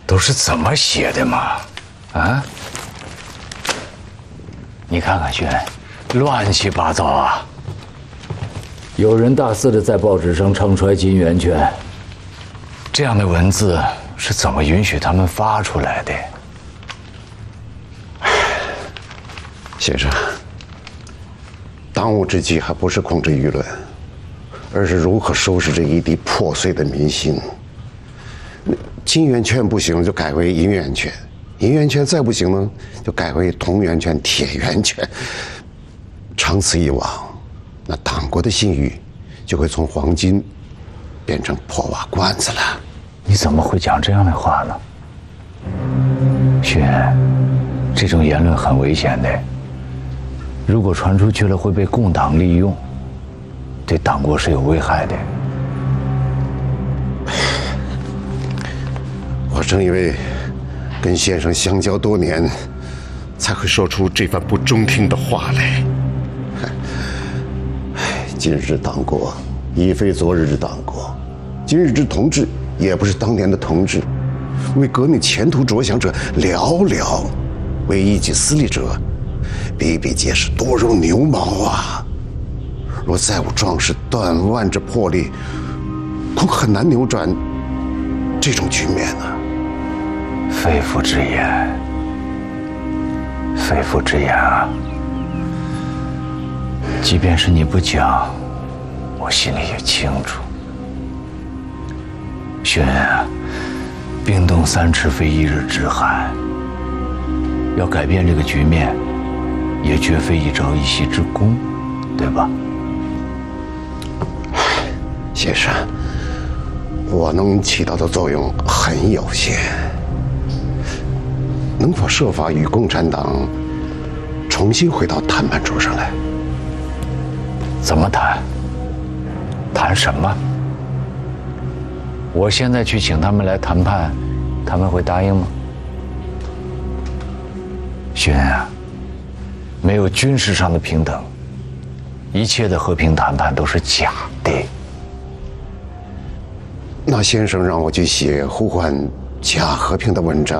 都是怎么写的嘛？啊？你看看轩，乱七八糟啊！有人大肆的在报纸上唱衰金圆圈，这样的文字是怎么允许他们发出来的？ 先生，当务之急还不是控制舆论，而是如何收拾这一地破碎的民心。金圆圈不行，就改为银圆圈；银圆圈再不行呢，就改为铜圆圈、铁圆圈。长此以往，那党国的信誉就会从黄金变成破瓦罐子了。 你怎么会讲这样的话呢？轩，这种言论很危险的，如果传出去了会被共党利用，对党国是有危害的。 我正因为跟先生相交多年，才会说出这番不中听的话来。今日之党国已非昨日之党国，今日之同志也不是当年的同志。为革命前途着想者寥寥，为一己私利者比比皆是，多如牛毛啊！若再无壮士断腕之魄力，恐很难扭转这种局面呢。 肺腑之言，肺腑之言啊！即便是你不讲，我心里也清楚。轩啊，冰冻三尺非一日之寒，要改变这个局面，也绝非一朝一夕之功，对吧？ 先生，我能起到的作用很有限，能否设法与共产党重新回到谈判桌上来？ 怎么谈？谈什么？我现在去请他们来谈判，他们会答应吗？轩啊，没有军事上的平等，一切的和平谈判都是假的。 那先生让我去写呼唤假和平的文章，